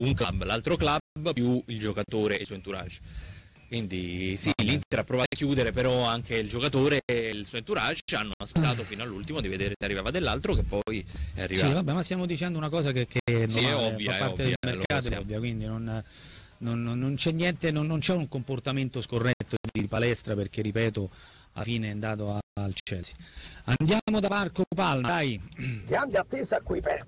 un club, l'altro club più il giocatore e il suo entourage. Quindi sì, l'Inter prova a chiudere, però anche il giocatore e il suo entourage hanno aspettato fino all'ultimo di vedere se arrivava dell'altro, che poi è arrivato. Sì, vabbè, ma stiamo dicendo una cosa che sì, è normale, ovvia, fa parte del mercato, è ovvia, quindi non c'è niente, non c'è un comportamento scorretto di palestra, perché ripeto, alla fine è andato al Chelsea. Andiamo da Marco Palma, dai. Grande attesa qui per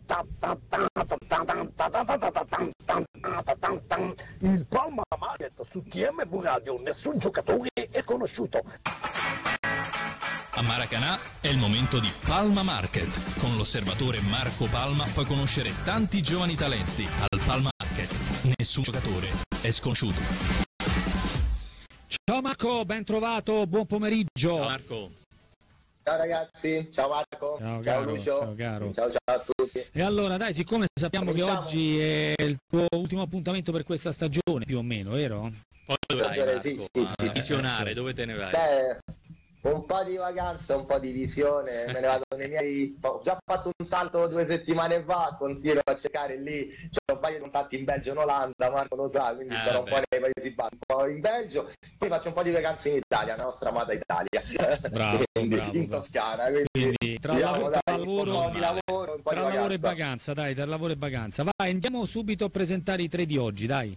il Palma Market su TMV Radio, nessun giocatore è sconosciuto. A Maracanã è il momento di Palma Market. Con l'osservatore Marco Palma puoi conoscere tanti giovani talenti. Al Palma Market nessun giocatore è sconosciuto. Ciao Marco, ben trovato, buon pomeriggio. Ciao Marco. Ciao ragazzi, ciao Marco, ciao Lucio, ciao caro. Ciao a tutti. E allora dai, siccome sappiamo che oggi è il tuo ultimo appuntamento per questa stagione, più o meno, vero? Poi dove vai, Marco? Sì. Visionare, dove te ne vai? Beh, un po' di vacanza, un po' di visione, me ne vado nei miei... Ho già fatto un salto 2 settimane fa, continuo a cercare lì, c'ho un paio di contatti in Belgio e in Olanda, Marco lo sa, quindi sarò un po' nei Paesi Bassi, un po' in Belgio, poi faccio un po' di vacanze in Italia, la nostra amata Italia, bravo, in Toscana, quindi tra lavoro e vacanza, dai, tra lavoro e vacanza. Vai, andiamo subito a presentare i 3 di oggi, dai.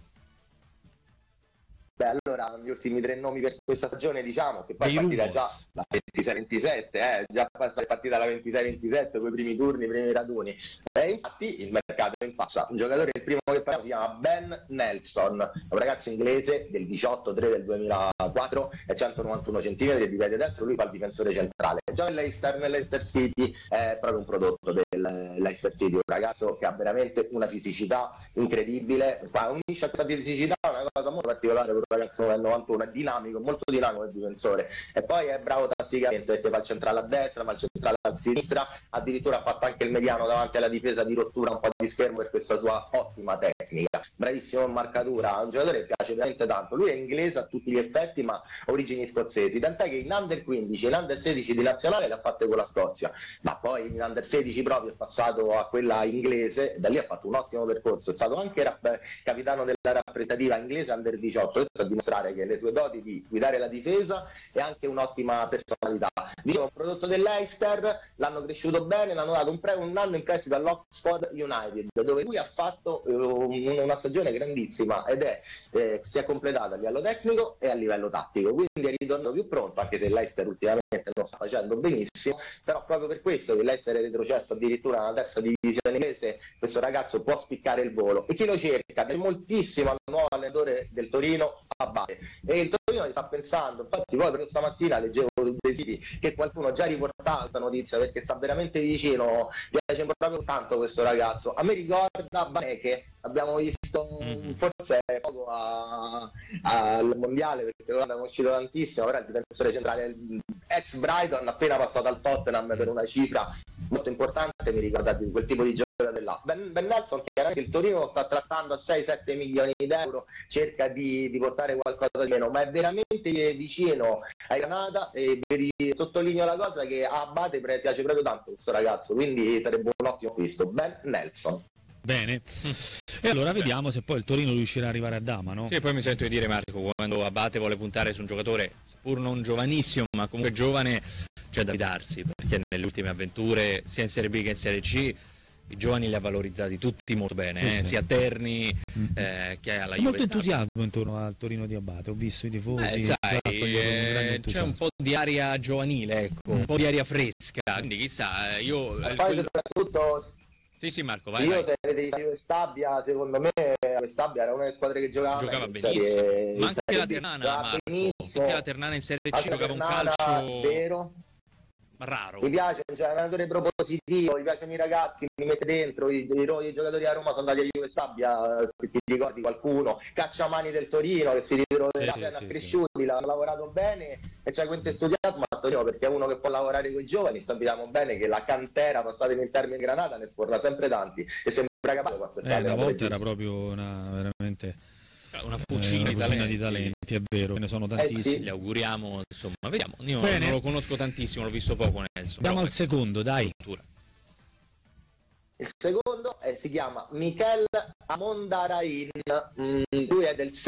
Beh, allora, gli ultimi 3 nomi per questa stagione, diciamo, che poi è partita già la 26-27, già è partita la 26-27, con i primi turni, i primi raduni. E infatti il mercato è in passa. Un giocatore, il primo che parliamo, si chiama Ben Nelson, è un ragazzo inglese del 18-3 del 2004, è 191 cm di piede destro, lui fa il difensore centrale. Già nell'Leicester City è proprio un prodotto del Leicester City, un ragazzo che ha veramente una fisicità incredibile, unisce a questa fisicità una cosa molto particolare per un ragazzo del 91, è dinamico, molto dinamico il difensore, e poi è bravo tatticamente perché fa il centrale a destra, fa il centrale a sinistra, addirittura ha fatto anche il mediano davanti alla difesa di rottura, un po' di schermo per questa sua ottima tecnica, bravissimo in marcatura, un giocatore che piace veramente tanto. Lui è inglese a tutti gli effetti ma origini scozzesi, tant'è che in under 15 in under 16 di nazionale le ha fatte con la Scozia, ma poi in under 16 proprio è passato a quella inglese, da lì ha fatto un ottimo percorso, è stato anche capitano della rappresentativa inglese under 18, questo a dimostrare che le sue doti di guidare la difesa e anche un'ottima personalità. Diciamo, un prodotto dell'Leicester, l'hanno cresciuto bene, l'hanno dato un anno in prestito all'Oxford United, dove lui ha fatto una stagione grandissima ed si è completata a livello tecnico e a livello tattico, quindi è ritornato più pronto, anche se il Leicester ultimamente non sta facendo benissimo, però proprio per questo che il Leicester è retrocesso addirittura alla terza divisione inglese, questo ragazzo può spiccare il volo. E chi lo cerca? C'è moltissimo al nuovo allenatore del Torino, Abate, e il Torino gli sta pensando, infatti poi per stamattina leggevo su dei siti che qualcuno già riportava questa notizia perché sta veramente vicino, piace proprio tanto questo ragazzo, a me ricorda Baneke, abbiamo visto forse poco al mondiale perché l'Olanda è uscito tantissimo, però il difensore centrale ex Brighton appena passato al Tottenham per una cifra molto importante, mi ricorda di quel tipo di giocatore là. Ben Nelson, chiaramente il Torino lo sta trattando a 6-7 milioni di euro, cerca di portare qualcosa di meno, ma è veramente vicino ai Granada e sottolineo la cosa che a Abate piace proprio tanto questo ragazzo, quindi sarebbe un ottimo acquisto. Ben Nelson. Bene, e allora vediamo se poi il Torino riuscirà ad arrivare a Dama, no? Sì, poi mi sento di dire, Marco, quando Abate vuole puntare su un giocatore, pur non giovanissimo, ma comunque giovane, c'è da fidarsi, perché nelle ultime avventure, sia in Serie B che in Serie C, i giovani li ha valorizzati tutti molto bene, sia Terni che alla Juve. Molto entusiasmo intorno al Torino di Abate, ho visto i tifosi. Sai, c'è un po' di aria giovanile, ecco, un po' di aria fresca, quindi chissà, io... E poi soprattutto... Sì, Marco, vai. Io Juve Stabia, secondo me Stabia era una delle squadre che giocava benissimo, ma anche la Ternana, Marco, anche la Ternana in Serie C giocava un calcio vero, raro. Mi piace, c'è un allenatore propositivo, mi piacciono i ragazzi, li mette dentro, i giocatori a Roma sono andati a Juve Stabia, se ti ricordi qualcuno, Cacciamani del Torino che si ritirò hanno cresciuti, l'hanno lavorato bene, e c'è questo entusiasmo a Torino perché è uno che può lavorare con i giovani, sappiamo bene che la cantera, passata in termini Granata, ne sporra sempre tanti e sembra capace di passare. Una volta era proprio veramente una fucina di talenti, è vero, ce ne sono tantissimi. Sì. Li auguriamo, insomma, vediamo. Io non lo conosco tantissimo, l'ho visto poco Nelson. Andiamo al secondo, dai. Il secondo si chiama Mikel Amondarain, lui è del